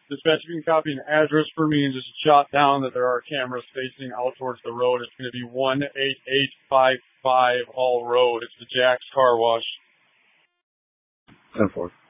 Dispatch, if you can copy an address for me and just jot down that there are cameras facing out towards the road. It's going to be 18855 Hall Road. It's the Jack's Car Wash. 10-4.